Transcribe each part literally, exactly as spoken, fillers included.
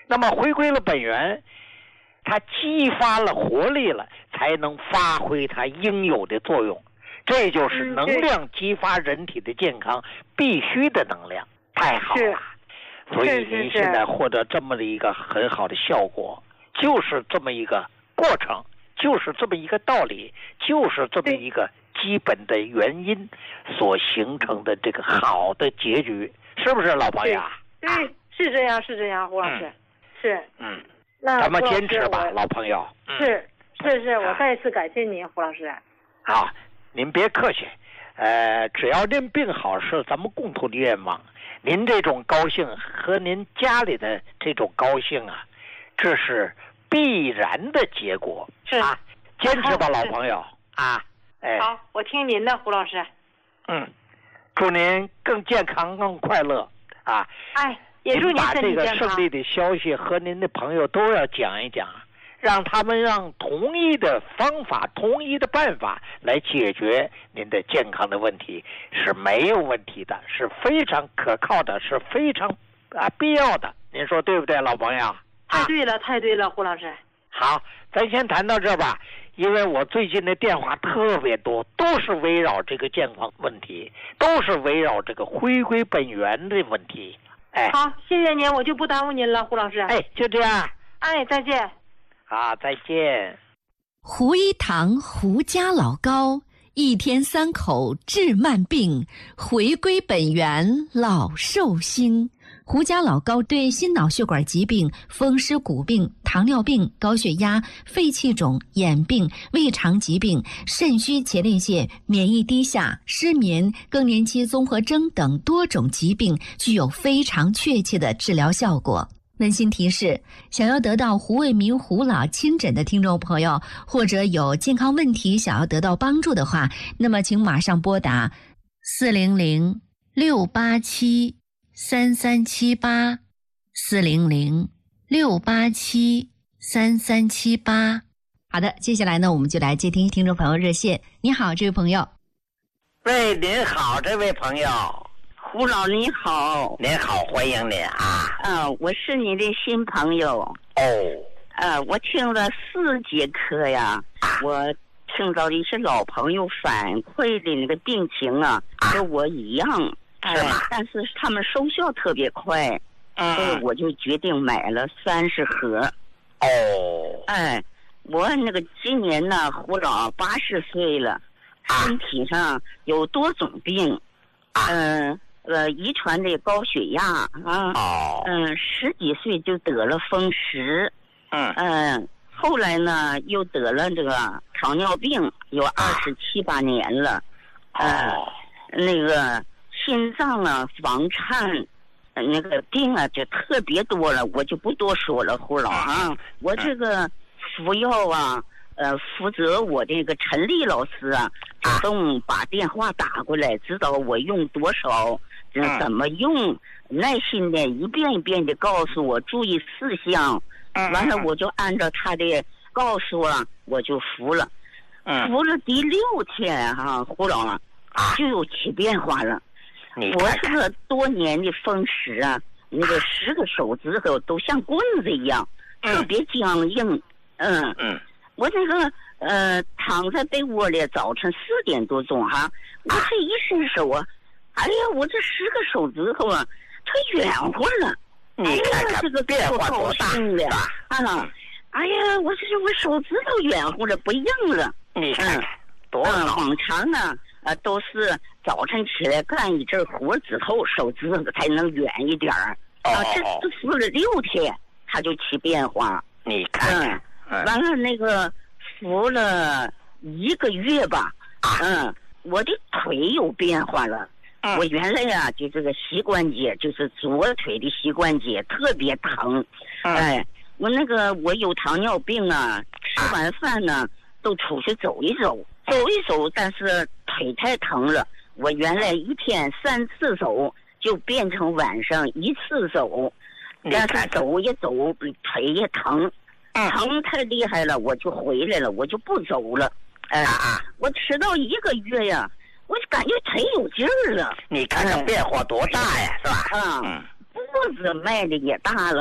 那么回归了本源，它激发了活力了，才能发挥它应有的作用。这就是能量激发人体的健康必须的能量，太好了。所以您现在获得这么的一个很好的效果，就是这么一个过程，就是这么一个道理，就是这么一个基本的原因所形成的这个好的结局，是不是老朋友？ 对，对，是这样，是这样，胡老师，嗯、是， 嗯， 那咱们坚持吧，老朋友。 是是是，我再一次感谢您，胡老师。 好，您别客气，呃，只要您病好是咱们共同的愿望。您这种高兴和您家里的这种高兴啊，这是必然的结果。 是啊，坚持吧，老朋友啊。哎， 好，我听您的，胡老师。 嗯，祝您更健康、更快乐啊！ 哎，也祝您把这个身体健康。 胜利的消息和您的朋友都要讲一讲，让他们让同一的方法、同一的办法来解决您的健康的问题是没有问题的，是非常可靠的，是非常啊必要的。您说对不对，老朋友？ 太对了，太对了，胡老师。 好，咱先谈到这吧。因为我最近的电话特别多，都是围绕这个健康问题，都是围绕这个回归本源的问题。哎， 好，谢谢您，我就不耽误您了，胡老师。 哎，就这样。 哎，再见。 好，再见。 胡一堂胡家老高，一天三口治慢病，回归本源老寿星。胡家老高对心脑血管疾病、风湿骨病、糖尿病、高血压、肺气肿、眼病、胃肠疾病、肾虚前列腺、免疫低下、失眠、更年期综合征等多种疾病具有非常确切的治疗效果。温馨提示：想要得到胡卫民胡老亲诊的听众朋友，或者有健康问题想要得到帮助的话，那么请马上拨打四零零六八七三三七八四零零六八七三三七八。好的，接下来呢，我们就来接听听众朋友热线。你好，这位朋友。 喂，您好，这位朋友。 胡老你好。 您好，欢迎您啊。 嗯，我是你的新朋友。 哦。 呃，我听了四节课呀，啊、我听到的是老朋友反馈的那个病情啊，啊跟我一样。 是吗？ 但是他们收效特别快， 嗯， 所以我就决定买了三十盒。 哦， 哎，我那个今年呢，胡老八十岁了，身体上有多种病，嗯呃, 呃，遗传的高血压啊， 哦， 嗯，十几岁就得了风湿， 嗯嗯，后来呢又得了这个糖尿病，有二十七八年了，呃、 哦， 那个。心脏啊，房颤，那个病啊就特别多了，我就不多说了，胡老啊，我这个服药啊，呃，负责我这个陈丽老师啊，主动把电话打过来，知道我用多少，嗯，怎么用，耐心的一遍一遍的告诉我注意事项，完了我就按照他的告诉啊，我就服了，服了第六天哈、啊，胡老啊，就有起变化了。我这个多年的风湿啊，那个十个手指头都像棍子一样， 嗯、 特别僵硬。嗯嗯， 我这个呃躺在被窝里，早晨四点多钟哈、啊，我这一伸手啊，哎呀，我这十个手指头啊，它圆乎了。 你看看、哎、 这个变化多大啊！哎呀，我这我手指头圆乎了，不硬了。 你看看多好。 嗯，往常呢。啊，都是早晨起来干一阵活之后，手指头才能圆一点儿。 哦、 啊，这这服了六天，它就起变化。 你看看， 嗯，完了那个服了一个月吧，嗯，我的腿有变化了。 嗯、 我原来呀、啊，就这个膝关节，就是左腿的膝关节特别疼。 嗯、 哎，我那个我有糖尿病啊，吃完饭呢都出去走一走。走一走，但是腿太疼了。我原来一天三次走，就变成晚上一次走。但是走也走，腿也疼，疼太厉害了，我就回来了，我就不走了。哎、呃，我吃到一个月呀，我就感觉腿有劲儿了。 你看看变化多大呀，是吧？ 啊，步子迈的也大了。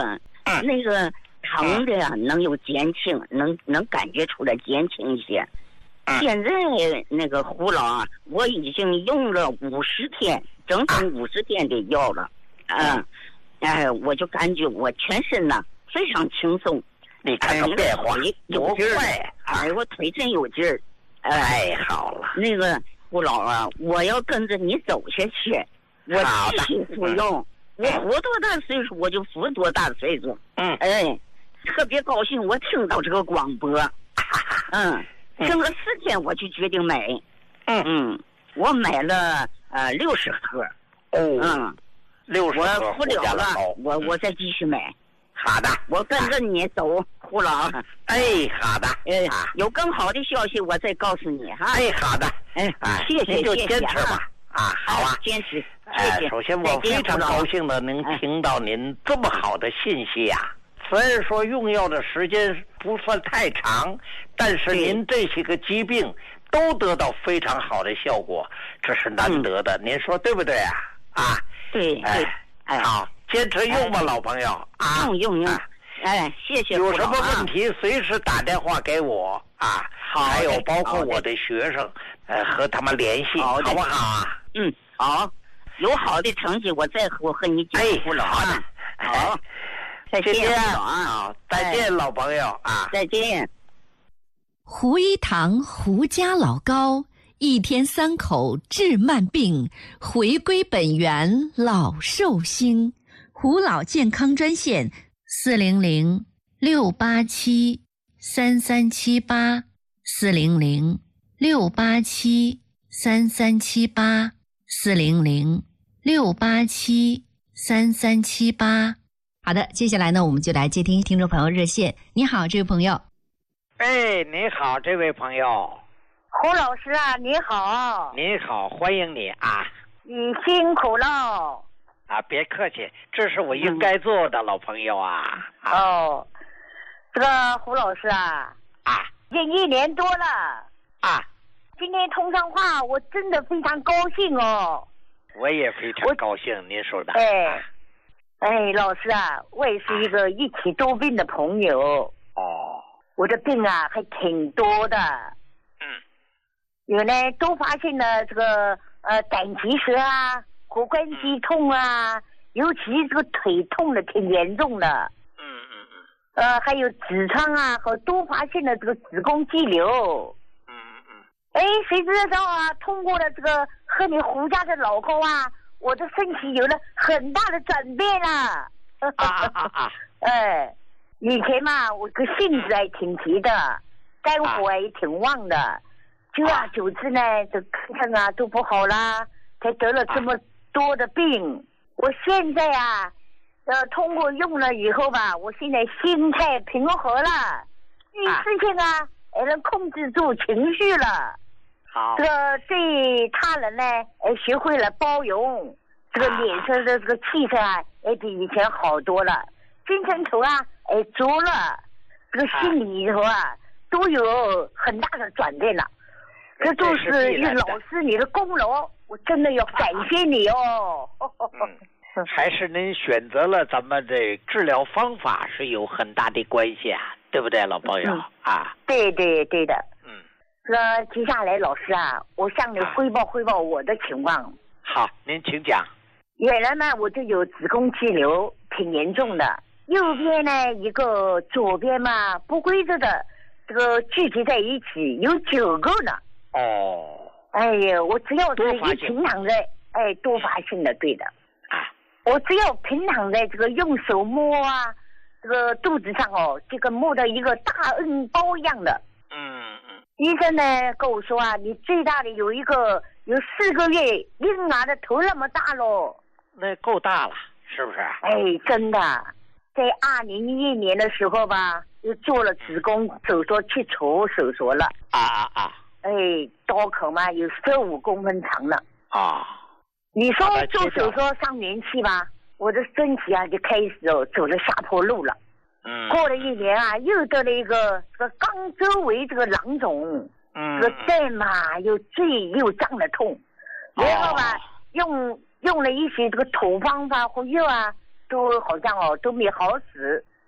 嗯、 那个疼的呀、啊、能有减轻，能能感觉出来减轻一些。 嗯、 现在那个胡老啊，我已经用了五十天，整整五十天的药了。嗯，哎，我就感觉我全身呐非常轻松。 你看看变化有劲儿，哎，我腿真有劲儿。 太好了。 那个胡老啊，我要跟着你走下去，我继续服用。我活多大岁数我就服多大岁数。 嗯， 哎，特别高兴，我听到这个广播。嗯，听了四天我就决定买。 嗯嗯，我买了呃六十盒。 哦。 嗯， 六十盒。 我服了了，我我再继续买。 好的， 我跟着你走，胡老。 哎，好的， 哎，有更好的消息我再告诉你哈。 哎，好的， 哎，谢谢， 就坚持吧。啊，好啊， 坚持。 哎，首先我非常高兴的能听到您这么好的信息呀。虽然说用药的时间不算太长，但是您这些个疾病都得到非常好的效果，这是难得的。您说对不对啊？啊， 对， 哎，好。坚持用吧，老朋友啊！ 用用用，哎，谢谢。 有什么问题随时打电话给我啊！ 好， 还有包括我的学生，呃，和他们联系，好不好啊？ 嗯，好，有好的成绩我再和和你讲。 哎， 胡老啊， 好，再见啊！再见，老朋友啊！ 再见。 胡一堂胡家老高，一天三口治慢病，回归本源老寿星。胡老健康专线四零零六八七三三七八四零零六八七三三七八四零零六八七三三七八。好的，接下来呢，我们就来接听听众朋友热线。你好，这位朋友。 哎，你好，这位朋友。 胡老师啊，你好。 你好，欢迎你啊。 你辛苦了。 啊，别客气，这是我应该做的，嗯、老朋友啊。啊哦，这个胡老师啊， 啊， 已经一年多了啊。 今天通上话，我真的非常高兴哦。 我也非常高兴，您说的。 哎， 啊、 哎，老师啊，我也是一个一起多病的朋友。 哦。 我的病啊，还挺多的。 嗯。 有呢，都发现了这个呃胆结石啊。骨关节痛啊，尤其这个腿痛的挺严重的。 嗯嗯嗯。 呃，还有痔疮啊，和多发性的这个子宫肌瘤。 嗯嗯。 哎，谁知道啊？通过了这个和你胡家的老高啊，我的身体有了很大的转变了。 啊啊啊！ 哎，以前嘛，我这个性子还挺急的，肝火也挺旺的，久而久之呢，这看看啊都不好啦，才得了这么多的病。我现在啊，呃，通过用了以后吧，我现在心态平和了，遇事情啊，也能控制住情绪了。 好， 这个对他人呢，哎，学会了包容，这个脸色的这个气色啊，也比以前好多了，精神头啊，哎，足了，这个心里头啊，都有很大的转变了。这都是一老师你的功劳。我真的要感谢你哦。 嗯，还是您选择了咱们这治疗方法是有很大的关系啊，对不对，老朋友、嗯、啊？ 对对对的。 嗯， 那接下来老师啊，我向你汇报汇报我的情况。 好，您请讲。 原来呢，我就有子宫肌瘤，挺严重的。右边呢一个，左边嘛不规则的，这个聚集在一起，有九个呢。 哦。 哎呀，我只要是一平躺在，哎，多发性的，对的。 啊， 我只要平躺在这个用手摸啊，这个肚子上哦，就跟摸到一个大恩包一样的。 嗯嗯。 医生呢跟我说啊，你最大的有一个有四个月婴儿的头那么大咯。 那够大了，是不是？ 哎，真的，在二零一一年的时候吧，又做了子宫手术切除手术了。 啊啊啊！ 哎，刀口嘛有十五公分长了啊！ 你说做手术上年纪吧，我的身体啊就开始哦走了下坡路了。 嗯。 过了一年啊，又得了一个这个肛周围这个囊肿， 嗯， 这个蛋嘛又坠又胀的痛，然后吧、哦、用用了一些这个土方法和药啊，都好像哦都没好使。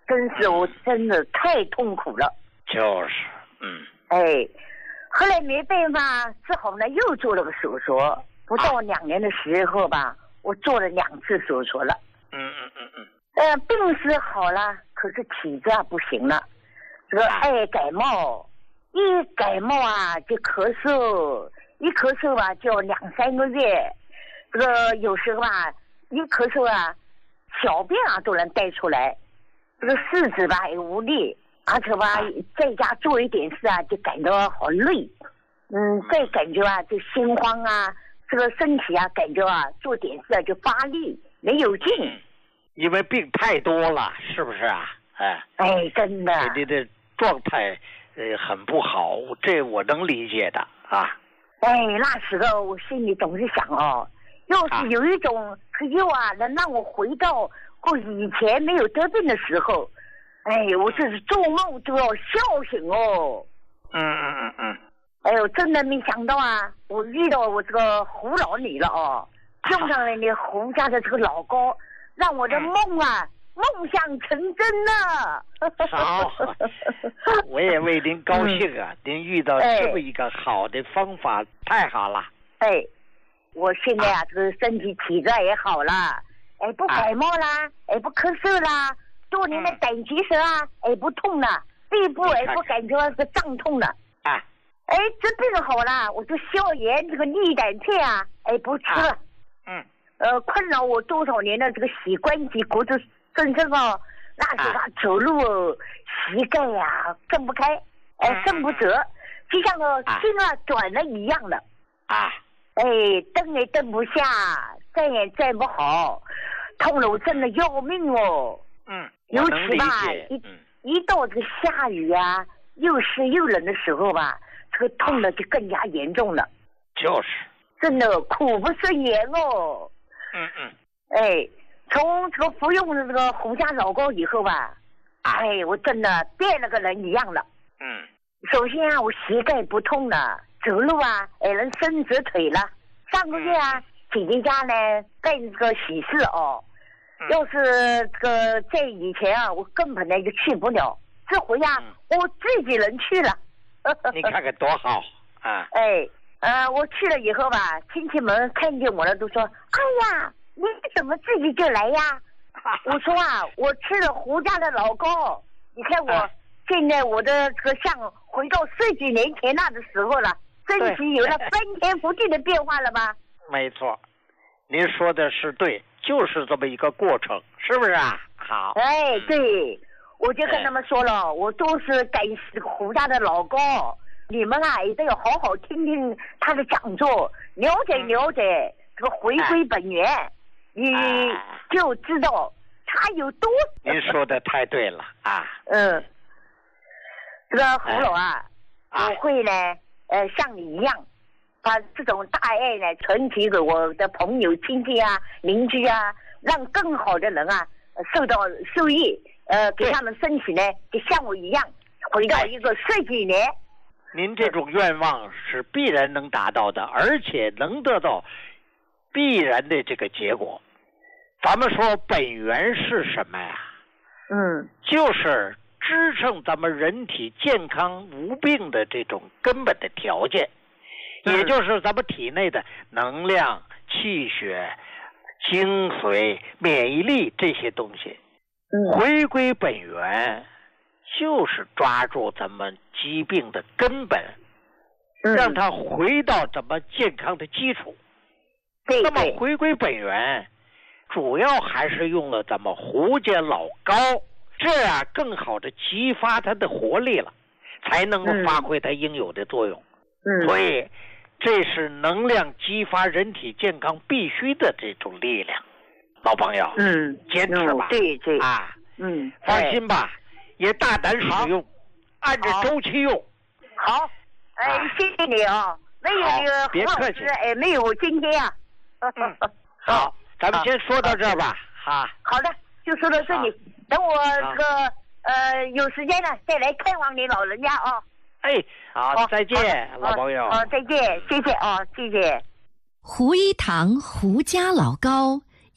真是我真的太痛苦了。 就是，嗯。 哎，后来没办法，只好呢又做了个手术，不到两年的时候吧，我做了两次手术了。 嗯嗯嗯嗯。 呃，病是好了，可是体质啊不行了，这个爱感冒，一感冒啊就咳嗽，一咳嗽啊就两三个月，这个有时候啊一咳嗽啊，小便啊都能带出来，这个四肢吧也无力，而且吧在家做一点事啊就感到好累，嗯，再感觉啊就心慌啊，这个身体啊感觉啊做点事啊就发力没有劲。 因为病太多了，是不是啊？哎， 哎，真的， 你的状态呃很不好，这我能理解的啊。 哎，那时候我心里总是想哦，要是有一种药啊，能让我回到过以前没有得病的时候，哎，我这是做梦都要笑醒哦。 嗯嗯嗯嗯。 哎呦，真的没想到啊，我遇到我这个胡老女了哦，用上了你胡家的这个老高。让我的梦啊，嗯、梦想成真了。 好，我也为您高兴啊！嗯、您遇到这么一个好的方法，哎、太好了。 哎，我现在啊，啊这个身体体质也好了，哎，不感冒啦，啊、哎，不咳嗽啦，多年的胆结石啊，哎，不痛了，背部哎不感觉是胀痛了。 啊， 哎，这病好了，我这消炎这个利胆片啊，哎，不吃了。 啊、嗯。 呃，困扰我多少年的这个膝关节骨质增生哦，那时候他走路哦，膝盖呀、啊、蹬不开，哎、呃，伸不直，就像个心啊转了一样的。 啊， 哎，蹬也蹬不下，站也站不好，痛了我真的要命哦。 嗯， 尤其吧，一、 嗯、 一到这个下雨啊，又湿又冷的时候吧，这个痛的就更加严重了。 就是。 真的苦不胜言哦。 嗯嗯， 哎，从这个服用了这个胡家老膏以后吧，哎，我真的变了个人一样了。 嗯， 首先啊，我膝盖不痛了，走路啊，哎，能伸直腿了。上个月啊，姐姐家呢办这个喜事哦，嗯、要是这个在以前啊，我根本呢就去不了，这回啊，嗯、我自己能去了。 你看看多好啊！ 哎。呃，我去了以后吧，亲戚们看见我了，都说：“哎呀，你怎么自己就来呀？”我说啊，我吃了胡家的老膏，你看我、啊、现在我的这个像回到十几年前那的时候了，身体有了翻天覆地的变化了吧？ 没错，您说的是对，就是这么一个过程，是不是啊？好。 哎，对，我就跟他们说了，哎、我都是感谢胡家的老膏。你们啊，一定要好好听听他的讲座，了解了解、嗯、这个回归本源，哎、你就知道他有多。 您说的太对了啊！ 嗯，这个胡老啊， 哎、 我会呢，呃，像你一样，把这种大爱呢传递给我的朋友、亲戚啊、邻居啊，让更好的人啊受到受益，呃，给他们身体呢，就像我一样，回到一个十几年。哎您这种愿望是必然能达到的，而且能得到必然的这个结果。咱们说本源是什么呀？ 嗯， 就是支撑咱们人体健康无病的这种根本的条件， 嗯、 也就是咱们体内的能量、气血、精髓、免疫力这些东西。 嗯， 回归本源。就是抓住咱们疾病的根本， 嗯、 让它回到咱们健康的基础。 对那么回归本源，主要还是用了咱们胡家老膏，这样更好的激发它的活力了，才能够发挥它应有的作用。 嗯， 所以这是能量激发人体健康必须的这种力量。老朋友， 嗯， 坚持吧。 嗯、对对啊， 嗯， 放心吧。也大胆使用，按照周期用。 好，哎，啊、谢谢你啊！没有你别客气， 哎，没有我今天啊。 嗯、好，咱们先说到这儿吧。好。 好的，就说到这里。等我这个呃有时间了再来看望你老人家啊。 哎，好，再见，老朋友。 好，再见，谢谢啊，谢谢。 胡一堂胡家老膏。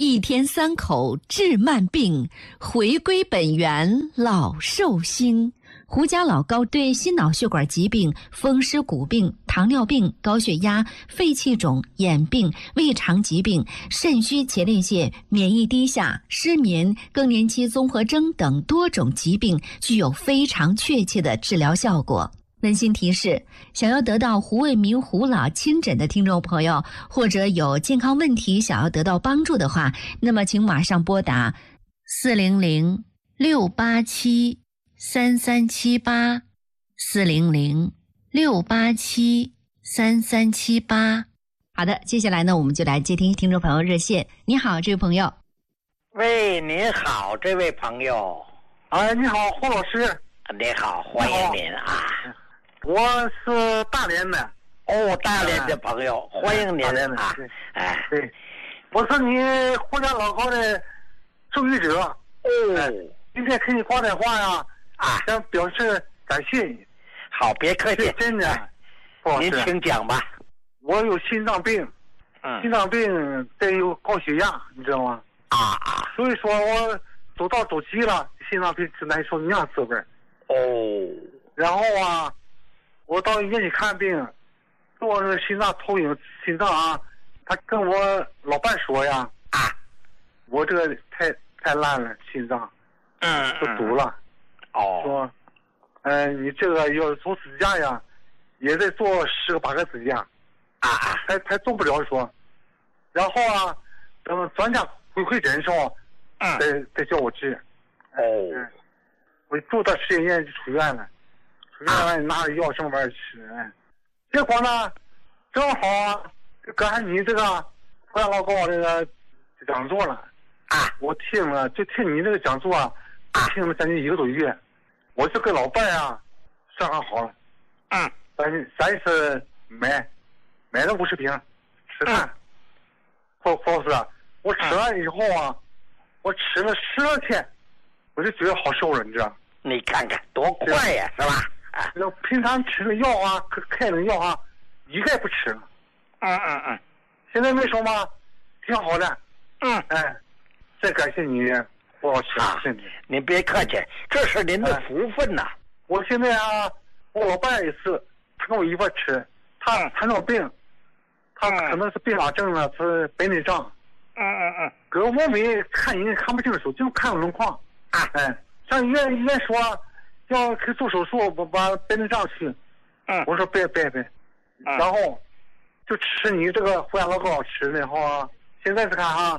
一天三口治慢病，回归本源老寿星。胡家老高对心脑血管疾病、风湿骨病、糖尿病、高血压、肺气肿、眼病、胃肠疾病、肾虚前列腺、免疫低下、失眠、更年期综合征等多种疾病具有非常确切的治疗效果。温馨提示：想要得到胡卫民胡老亲诊的听众朋友，或者有健康问题想要得到帮助的话，那么请马上拨打四零零六八七三三七八四零零六八七三三七八。好的，接下来呢，我们就来接听听众朋友热线。你好，这位朋友。 喂，您好，这位朋友。 哎，你好，胡老师。 你好，欢迎您啊。 我是大连的。 哦，大连的朋友， 嗯、 欢迎您啊。 哎，对，我是你胡家老高的受益者。 哦、 哎，今天给你挂电话呀， 啊， 想表示感谢你。 好，别客气， 真的。 哎、您请讲吧。 我有心脏病， 嗯， 心脏病再有高血压，你知道吗？ 啊啊， 所以说我走到走急了，心脏病是难受那样滋味。 哦， 然后啊，我到医院去看病，做那个心脏投影，心脏啊，他跟我老伴说呀， 啊， 我这个太太烂了，心脏， 嗯， 都堵了。 哦， 说，嗯、呃，你这个要做支架呀，也得做十个八个支架， 啊啊， 还还做不了说。然后啊，等专家回馈诊的时候， 嗯， 再再叫我治。 哦， 嗯，我住到实验医院就出院了，出院完拿着药上班吃，哎，结果呢，正好啊，赶上你这个胡家老高这个讲座了， 啊， 我听了就听你这个讲座啊，听了将近一个多月，我就跟老伴啊商量好了， 嗯， 咱咱是买买了五十瓶吃饭，胡胡老师，我吃完以后啊，我吃了十二天，我就觉得好受了，你知道？ 你看看多快呀，是吧？啊， 那平常吃的药啊，开的药啊，一概不吃了。 嗯嗯嗯， 现在没说嘛，挺好的。 嗯， 哎，再感谢你，胡老师， 啊，您别客气，这是您的福分呐、哎。 我现在啊，我老伴也是，他跟我一块吃，他糖尿病，他可能是并发症了，是白内障。 嗯嗯嗯， 搁我没看人看不清楚，就看轮廓。 啊， 哎，上医院医院说要去做手术，我把白内障去。 嗯， 我说别别别，然后就吃你这个胡家老高吃的哈，现在是看哈，